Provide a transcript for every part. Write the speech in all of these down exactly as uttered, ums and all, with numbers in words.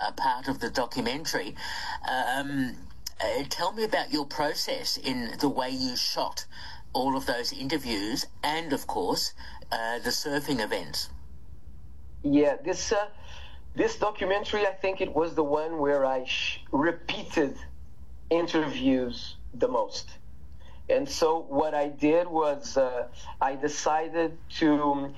a part of the documentary. Um, uh, tell me about your process in the way you shot all of those interviews and, of course, uh, the surfing events. Yeah, this uh, this documentary, I think it was the one where I sh- repeated interviews the most. And so what I did was uh, I decided to,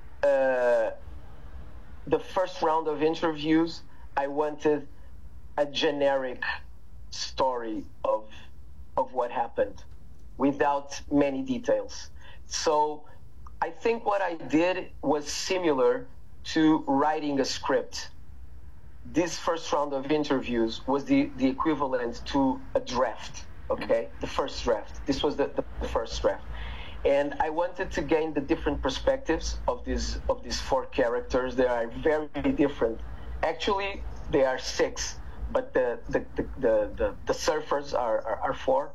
uh, the first round of interviews, I wanted a generic story of of what happened without many details. So I think what I did was similar to writing a script. This first round of interviews was the, the equivalent to a draft, okay? The first draft. This was the, the first draft. And I wanted to gain the different perspectives of these of these four characters. They are very different. Actually, they are six, but the the, the, the, the, the surfers are, are, are four.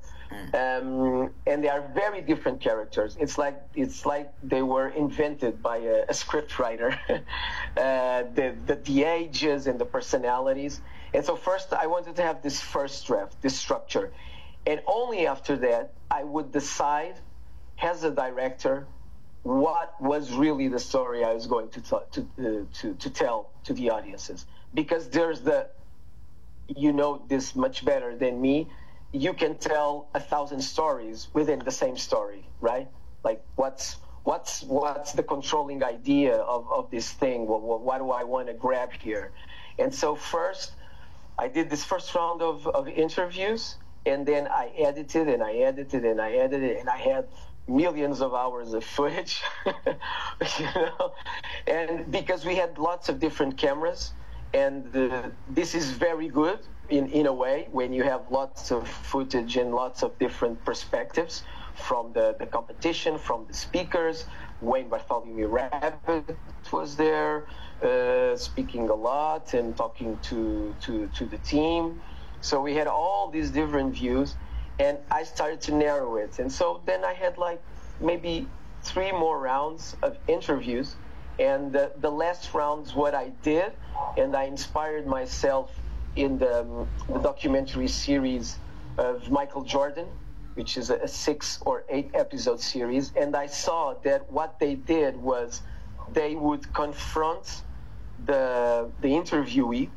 Um, and they are very different characters. It's like it's like they were invented by a, a script writer. uh, the, the the ages and the personalities. And so first, I wanted to have this first draft, this structure, and only after that, I would decide, as a director, what was really the story I was going to t- to, uh, to to tell to the audiences. Because there's the, you know this much better than me. You can tell a thousand stories within the same story, right? Like what's what's what's the controlling idea of, of this thing? What, what, what do I want to grab here? And so first, I did this first round of, of interviews, and then I edited and I edited and I edited, and I had millions of hours of footage, you know? And because we had lots of different cameras, and uh, this is very good in, in a way when you have lots of footage and lots of different perspectives from the, the competition, from the speakers. Wayne Bartholomew Rabbit was there, uh, speaking a lot and talking to, to, to the team. So we had all these different views, and I started to narrow it. And so then I had like maybe three more rounds of interviews. And the, the last rounds, what I did, and I inspired myself in the, um, the documentary series of Michael Jordan, which is a, a six or eight episode series. And I saw that what they did was they would confront the, the interviewee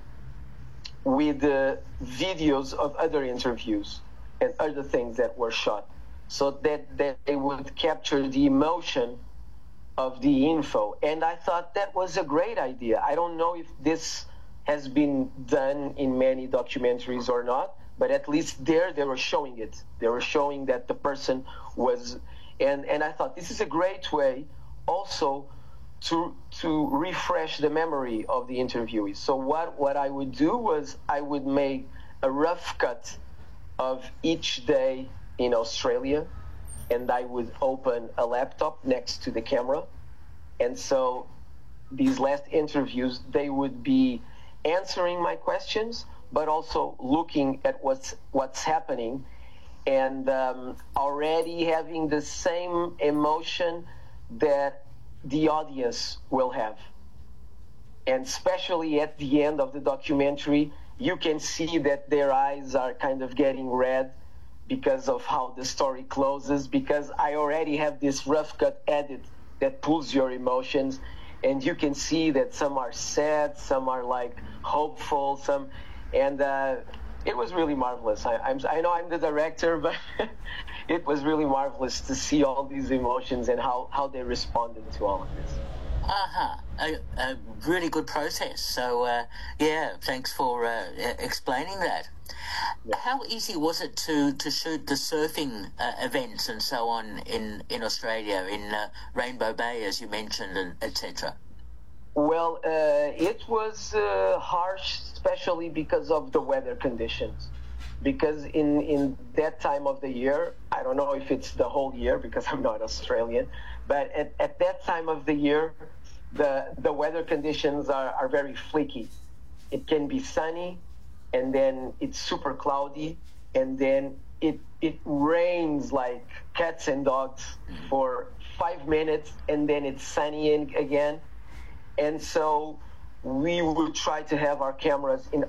with the videos of other interviews and other things that were shot, so that, that they would capture the emotion of the info. And I thought that was a great idea. I don't know if this has been done in many documentaries or not, but at least there they were showing it. They were showing that the person was, and, and I thought this is a great way also to to refresh the memory of the interviewees. So what, what I would do was I would make a rough cut of each day in Australia, and I would open a laptop next to the camera. And so these last interviews, they would be answering my questions, but also looking at what's what's happening, and um, already having the same emotion that the audience will have. And especially at the end of the documentary, you can see that their eyes are kind of getting red because of how the story closes, because I already have this rough cut edit that pulls your emotions, and you can see that some are sad, some are like hopeful, some, and uh, it was really marvelous. I, I'm, I know I'm the director, but it was really marvelous to see all these emotions and how, how they responded to all of this. Uh-huh. A, a really good process. So, uh, yeah, thanks for uh, explaining that. Yeah. How easy was it to, to shoot the surfing uh, events and so on in, in Australia, in uh, Rainbow Bay, as you mentioned, and et cetera? Well, uh, it was uh, harsh, especially because of the weather conditions. Because in, in that time of the year, I don't know if it's the whole year because I'm not Australian, but at, at that time of the year, the, the weather conditions are, are very flaky. It can be sunny, and then it's super cloudy, and then it it rains like cats and dogs for five minutes, and then it's sunny again. And so we would try to have our cameras in